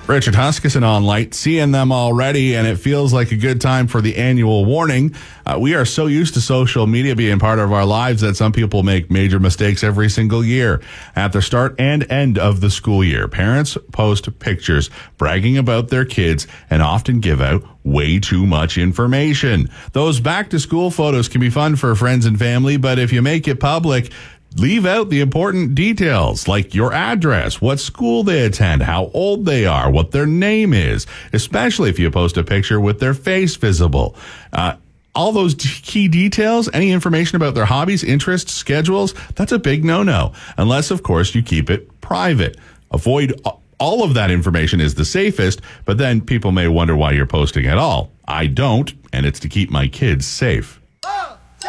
Richard Huskisson on Light, seeing them already, and it feels like a good time for the annual warning. We are so used to social media being part of our lives that some people make major mistakes every single year. At the start and end of the school year, parents post pictures bragging about their kids and often give out way too much information. Those back-to-school photos can be fun for friends and family, but if you make it public, leave out the important details like your address, what school they attend, how old they are, what their name is, especially if you post a picture with their face visible. All those key details, any information about their hobbies, interests, schedules, that's a big no-no. Unless, of course, you keep it private. Avoid all of that information is the safest, but then people may wonder why you're posting at all. I don't, and it's to keep my kids safe.